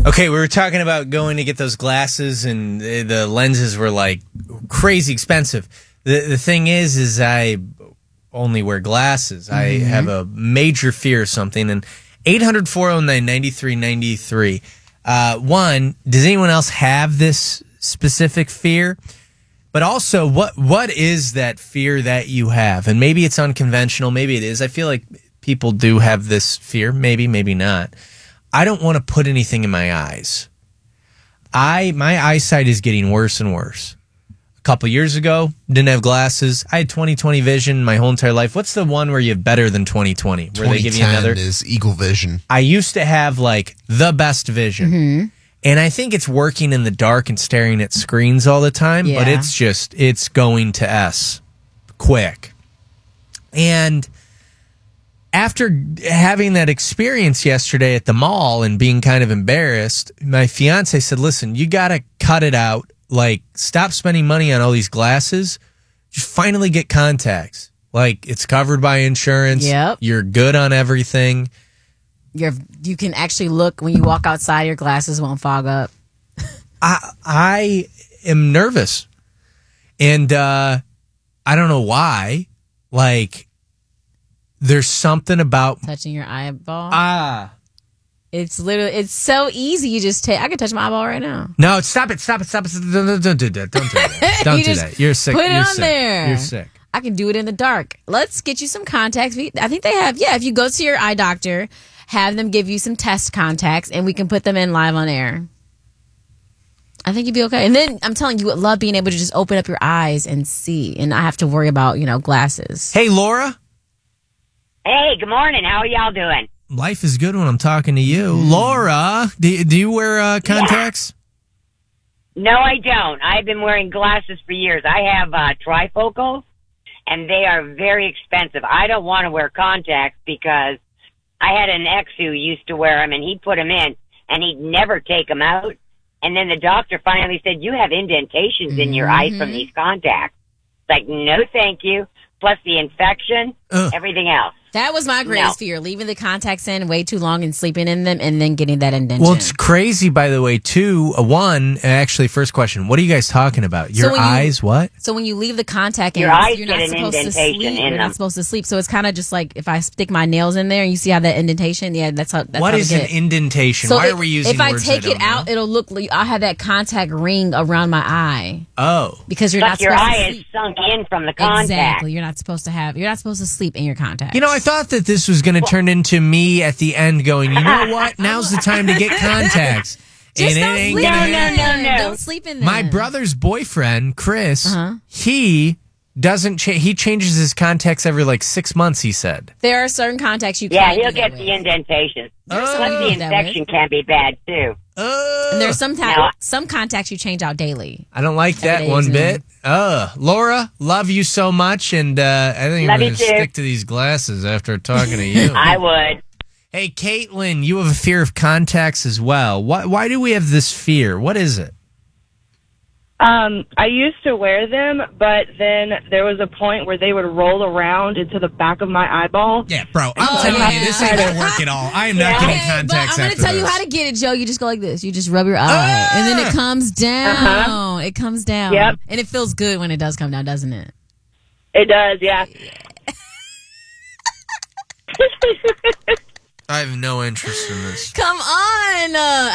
Okay, we were talking about going to get those glasses, and the lenses were like crazy expensive. The thing is I only wear glasses. I have a major fear of something, and 800-409-9393. One, does anyone else have this specific fear? But also, what is that fear that you have? And maybe it's unconventional, maybe it is. I feel like people do have this fear, maybe not. I don't want to put anything in my eyes. My eyesight is getting worse and worse. A couple years ago, didn't have glasses. I had 20/20 vision my whole entire life. What's the one where you have better than 20/20? Where they give you another? 2010 is Eagle Vision. I used to have like the best vision. And I think it's working in the dark and staring at screens all the time, but it's going to S quick. And after having that experience yesterday at the mall and being kind of embarrassed, my fiance said, listen, you got to cut it out. Like, stop spending money on all these glasses. Just finally get contacts. Like, it's covered by insurance. Yep. You're good on everything. You can actually look when you walk outside, your glasses won't fog up. I am nervous. And I don't know why. Like, there's something about touching your eyeball. It's so easy. You just I can touch my eyeball right now. No, stop it. Don't do that. Don't do that. Don't do that. You're sick. Put it You're on sick. there. You're sick. I can do it in the dark. Let's get you some contacts. I think they have. Yeah, if you go to your eye doctor, have them give you some test contacts, and we can put them in live on air. I think you'd be okay. And then I'm telling you, would love being able to just open up your eyes and see, and not have to worry about glasses. Hey, Laura. Hey, good morning. How are y'all doing? Life is good when I'm talking to you. Laura, do you wear contacts? No, I don't. I've been wearing glasses for years. I have trifocals, and they are very expensive. I don't want to wear contacts because I had an ex who used to wear them, and he'd put them in, and he'd never take them out. And then the doctor finally said, you have indentations in your eyes from these contacts. It's like, no, thank you. Plus the infection, everything else. That was my greatest fear, leaving the contacts in way too long and sleeping in them and then getting that indentation. Well, it's crazy, by the way, too. First question, what are you guys talking about? Your eyes, what? So when you leave the contact in, your eyes you're get not an supposed to indentation sleep. in You're them. not supposed to sleep. So it's kind of just like if I stick my nails in there and you see how that indentation, that's how What is an indentation? So Why are we using words if I take it out, it'll look like I have that contact ring around my eye. Oh. Because you're But not your supposed to eye sleep. is sunk in from the contact. Exactly. You're not supposed to sleep in your contacts. I thought that this was going to turn into me at the end going, you know what? Now's the time to get contacts. Just and don't it ain't sleep gonna in happen. them. No. Don't sleep in them. My brother's boyfriend, Chris, he doesn't he changes his contacts every 6 months, he said. There are certain contacts you Yeah, can't he'll do get that the with. indentations. There's some Plus you the do that with. infection can be bad, too. And there's some Now- some contacts you change out daily. I don't like that Every day one is bit. Laura, love you so much, and I think Love I'm you going to too. stick to these glasses after talking to you. I would. Hey, Caitlin, you have a fear of contacts as well. Why do we have this fear? What is it? I used to wear them, but then there was a point where they would roll around into the back of my eyeball. Yeah, bro, I'm telling you, this ain't going to work at all. I am not getting But contacts I'm going after to tell you this. how to get it, Joe. You just go like this. You just rub your eye, and then it comes down. It comes down. Yep. And it feels good when it does come down, doesn't it? It does, yeah. I have no interest in this. Come on.